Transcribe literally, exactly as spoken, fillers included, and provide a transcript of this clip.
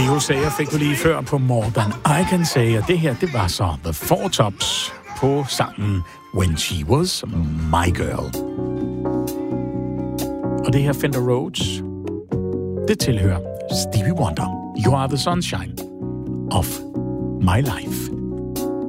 You Say fik du lige før på More Than I Can Say, og det her, det var så The Four Tops på sangen When She Was My Girl. Og det her Fender Rhodes, det tilhører Stevie Wonder. You Are The Sunshine of My Life.